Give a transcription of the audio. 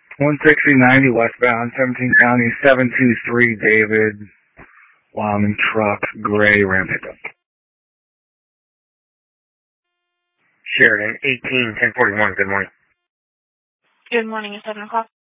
16090 westbound, 17 County, 723 David, Wyoming truck, gray Ram pickup. Sheridan, 181041, good morning. Good morning, it's 7 o'clock.